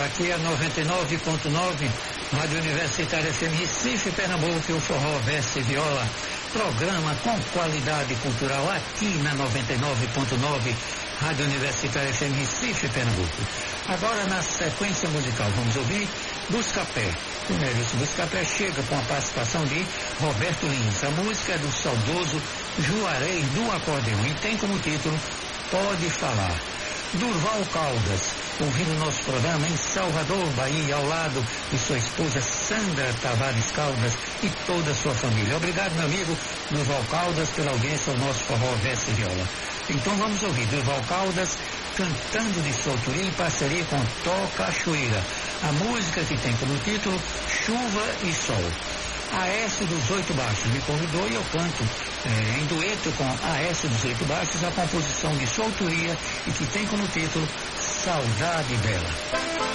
aqui é 99.9, Rádio Universitária FM Recife, Pernambuco, o Forró Verso e Viola, programa com qualidade cultural aqui na 99.9, Rádio Universitária FM Recife, Pernambuco. Agora, na sequência musical, vamos ouvir Buscapé. Primeiro, esse Buscapé chega com a participação de Roberto Lins. A música é do saudoso Juarez do Acordeão e tem como título Pode Falar. Durval Caldas, ouvindo nosso programa em Salvador, Bahia, ao lado de sua esposa Sandra Tavares Caldas e toda a sua família. Obrigado, meu amigo Durval Caldas, pela audiência ao nosso Forró Verso e Viola. Então vamos ouvir Durval Caldas cantando de sua autoria em parceria com Tó Cachoeira. A música que tem como título Chuva e Sol. Aécio dos Oito Baixos me convidou e eu canto em dueto com Aécio dos Oito Baixos a composição de sua autoria e que tem como título Saudade Bela.